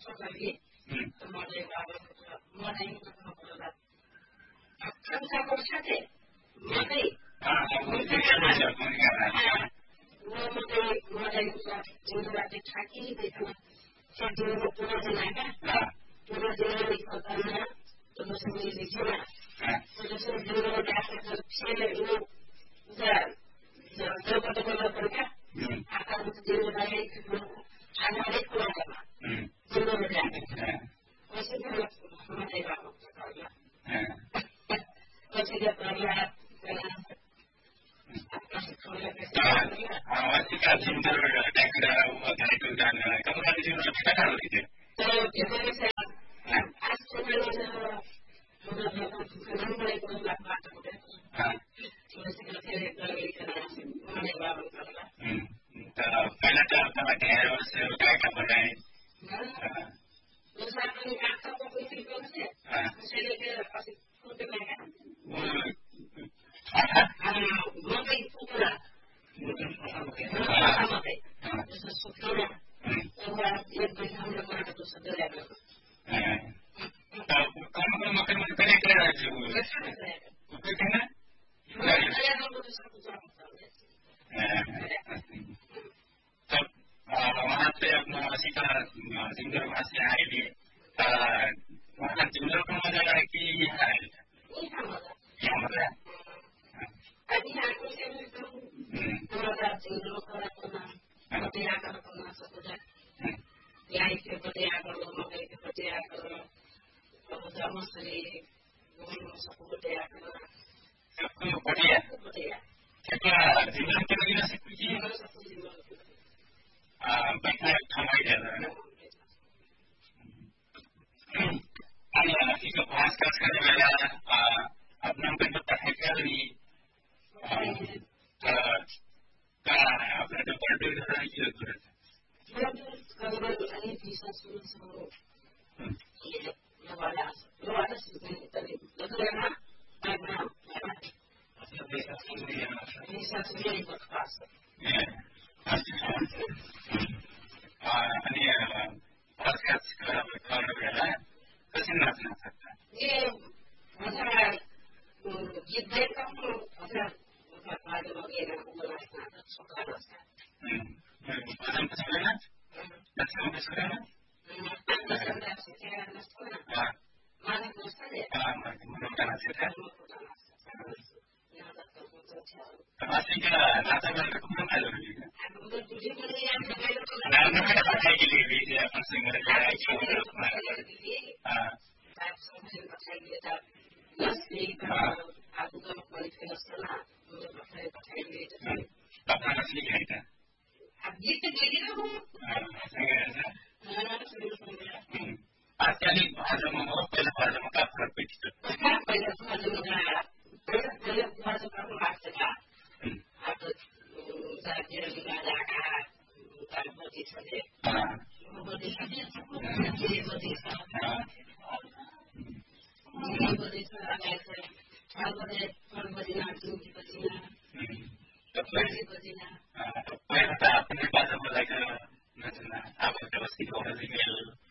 सकली मैले मलाई संसारको साथै मलाई जिन्दबाट थाकिँदैछ जिन्दको पुरा जनाका पुरा जनाले termasuk di Cina, terus di daerah Cina itu jauh pada mereka akan menjadi baik anak keluarga, semua mereka. Masih banyak mereka bekerja, masih dia berlihat masih kajian berdekat itu dan kamu kan di sini sudah tahu gitu. Jadi saya पहिला त तपाईँ ढेर गायका बनाए वहाँ पे अपना सीखा जिंदर भाषा है भी वहाँ जिंदर को मजा है कि यहाँ है यहाँ मजा है अभी यहाँ कुछ थोड़ा जिंदर को रखना बतिया करना सब कुछ यहाँ के बतिया करो मगर के बतिया करो अब जमा से सब बतिया करो सबको बतिया क्या जिंदर के लिए ना सब कुछ बैठना ठंडाई जाता है ना अल्लाह की का पास करने वाला अपना बंदा है क्या नहीं का अपने तो बर्थडे का है ये जरूरत है कभी कभी पीसा सुनो ये वाला सुनते तो ना पीसा सुनो बहुत खास अनि podcast गर्नु बेला कसरी नाच्न सक्छ ए मजा गीत गाउनु मजा बाटो लगेर नाच्न सक्छ भजन पनि नाच्न सक्दैन Asli ka nasa ka kung ano yun. Ano ka na gilibig niya kung singer ka aku kan kualifikasi lah untuk pakai itu. Apa asli kita? Abdi itu jadi apa? Asli bahasa mau pela bahasa mau apa begitu? Pela bahasa mau pela bahasa kamu maksudnya? Atau saya kira juga ada kalau begitu saja. Begitu saja. Begitu saja. Kalau begitu nanti begitu. Apa yang tak pernah bahasa mereka, macam apa terus kita orang tinggal